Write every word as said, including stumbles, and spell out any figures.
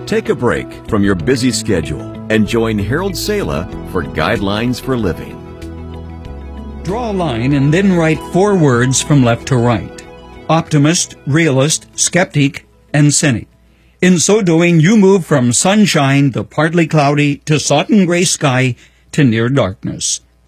Take a break from your busy schedule and join Harold Sala for Guidelines for Living. Draw a line and then write four words from left to right: optimist, realist, skeptic, and cynic. In so doing, you move from sunshine to partly cloudy to sodden gray sky to near darkness.